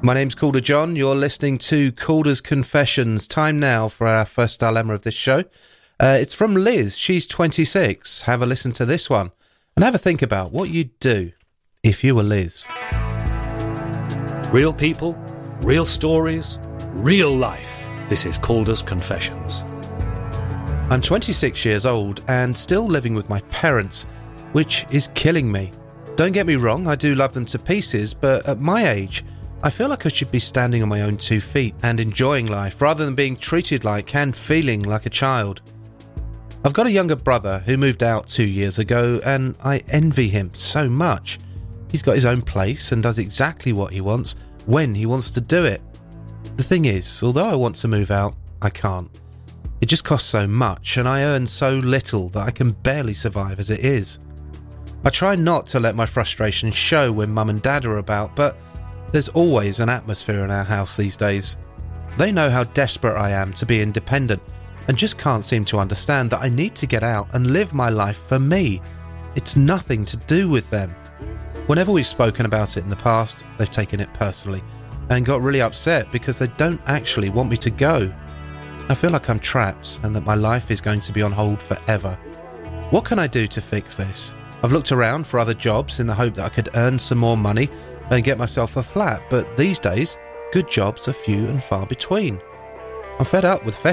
My name's Calder John. You're listening to Calder's Confessions. Time now for our first dilemma of this show. It's from Liz. She's 26. Have a listen to this one and have a think about what you'd do if you were Liz. Real people, real stories, real life. This is Calder's Confessions. I'm 26 years old and still living with my parents, which is killing me. Don't get me wrong, I do love them to pieces, but at my age, I feel like I should be standing on my own 2 feet and enjoying life rather than being treated like and feeling like a child. I've got a younger brother who moved out 2 years ago and I envy him so much. He's got his own place and does exactly what he wants when he wants to do it. The thing is, although I want to move out, I can't. It just costs so much and I earn so little that I can barely survive as it is. I try not to let my frustration show when mum and dad are about, but there's always an atmosphere in our house these days. They know how desperate I am to be independent and just can't seem to understand that I need to get out and live my life for me. It's nothing to do with them. Whenever we've spoken about it in the past, they've taken it personally and got really upset because they don't actually want me to go. I feel like I'm trapped and that my life is going to be on hold forever. What can I do to fix this? I've looked around for other jobs in the hope that I could earn some more money and get myself a flat, but these days, good jobs are few and far between. I'm fed up with